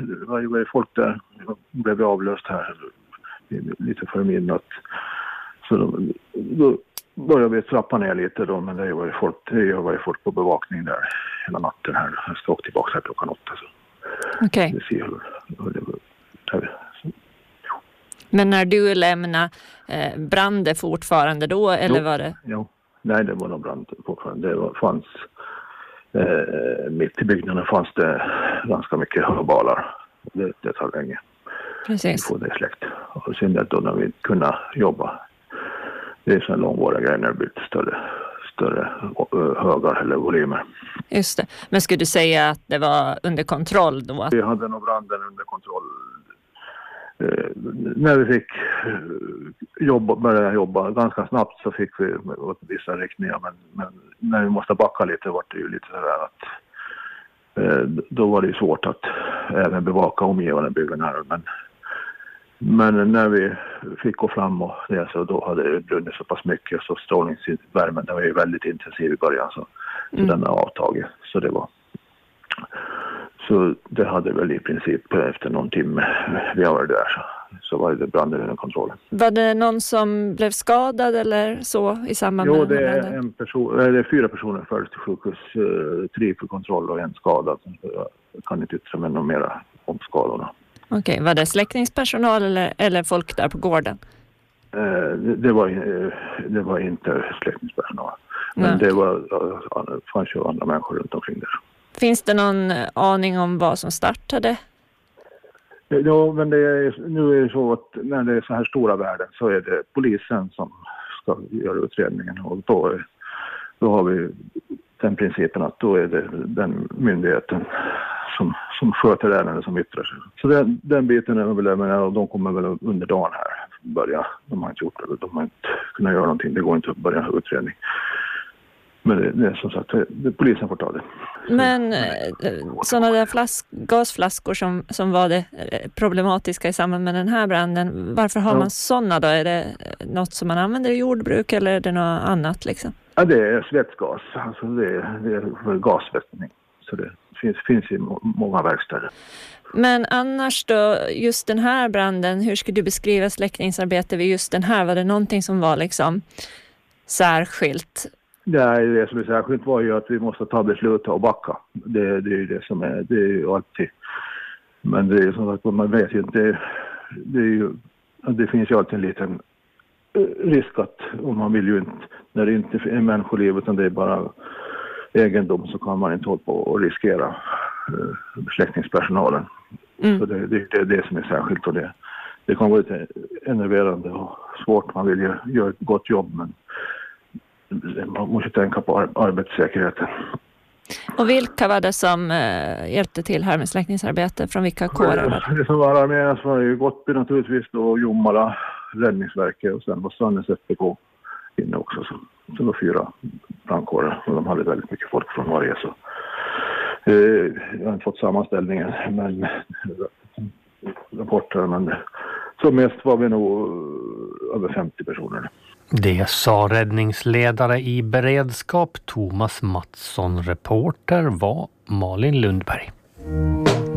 var ju folk där. De blev avlöst här lite före midnatt. Så då började vi trappa ner lite då, men det var ju folk på bevakning där hela natten här. Jag ska åka tillbaka här klockan 8. Okej. Vi ser hur det var. Men när du lämnade, brann det fortfarande då, eller var det? Ja. Nej, det var nog brand fortfarande. Fanns mitt i byggnaden fanns det ganska mycket hörbalar. Det tar länge. Precis. Vi får det släckt. Och sen då när vi kunde jobba. Det är så långvariga grejer när det blir större högar eller volymer. Just det. Men skulle du säga att det var under kontroll då? Vi hade nog branden under kontroll. När vi fick börja jobba ganska snabbt så fick vi åt vissa riktningar. Men när vi måste backa lite var det ju lite sådär att då var det ju svårt att även bevaka omgivande byggnader. Men när vi fick gå fram och det, så då hade det brunnit så pass mycket så strålningsvärmen var ju väldigt intensiv i början så den har avtagit. Så det hade väl i princip efter någon timme vi var där så var det branden under kontroll. Var det någon som blev skadad eller så i samband med det är det är 4 personer först till sjukhus, 3 för kontroll och 1 skadad. Jag kan inte yttra mig något mer om skadorna. Okej, var det släckningspersonal eller folk där på gården? Det var inte släckningspersonal. Men det fanns ju andra människor runt omkring där. Finns det någon aning om vad som startade? Ja, men nu är det så att när det är så här stora värden så är det polisen som ska göra utredningen. Och då har vi den principen att då är det den myndigheten som sköter ärendet som yttrar sig. Så den biten är väl, och de kommer väl under dagen här börja. De har inte gjort det, de har inte kunnat göra någonting. Det går inte att börja utredning. Men det är som sagt, polisen får ta det. Men sådana där gasflaskor som var det problematiska i samband med den här branden, varför har man sådana då? Är det något som man använder i jordbruk eller är det något annat liksom? Ja, det är svetsgas. Alltså det är gasvättning. Så det finns i många verkstäder. Men annars då, just den här branden, hur skulle du beskriva släckningsarbete vid just den här? Var det någonting som var liksom särskilt? Det som är särskilt var ju att vi måste ta beslut och backa. Det är ju det som är, det är ju alltid. Men det är som att man vet ju inte, det finns ju alltid en liten risk att om man vill ju inte, när det inte är människoliv utan det är bara egendom så kan man inte hålla på och riskera släckningspersonalen. Så det är det som är särskilt och det kan vara lite enerverande och svårt. Man vill ju göra ett gott jobb men man måste tänka på arbetssäkerheten. Och vilka var det som hjälpte till här med släckningsarbete? Från vilka kårer? Det som var arméns var ju Gottby naturligtvis då, Jomala, Räddningsverket och sen var Sannäs FPK inne också. Så det var 4 brandkårer och de hade väldigt mycket folk från varje så. Jag har inte fått sammanställningen men rapporter men som mest var vi nog över 50 personer. Det sa räddningsledare i beredskap Thomas Mattsson. Reporter var Malin Lundberg.